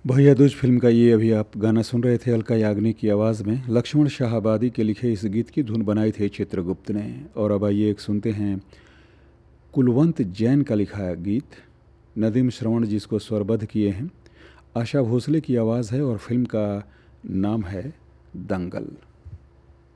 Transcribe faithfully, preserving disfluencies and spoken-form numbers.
भैया दूज फिल्म का ये अभी आप गाना सुन रहे थे अलका याग्निक की आवाज़ में। लक्ष्मण शाहाबादी के लिखे इस गीत की धुन बनाई थी चित्रगुप्त ने। और अब आइए एक सुनते हैं कुलवंत जैन का लिखा गीत। नदीम श्रवण जिसको स्वरबद्ध किए हैं, आशा भोसले की आवाज़ है और फिल्म का नाम है दंगल।